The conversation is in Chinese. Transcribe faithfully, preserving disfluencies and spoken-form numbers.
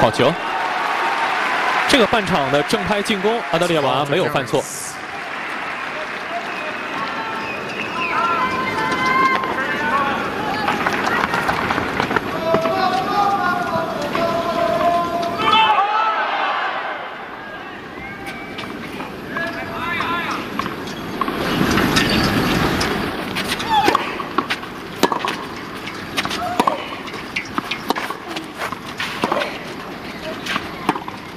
好球。这个半场的正拍进攻，阿德列娃没有犯错。